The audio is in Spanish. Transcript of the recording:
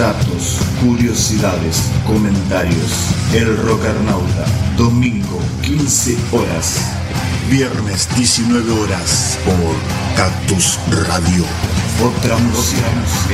datos, curiosidades, comentarios. El Rockernauta, domingo 15 horas. Viernes 19 horas por Cactus Radio. Otra música.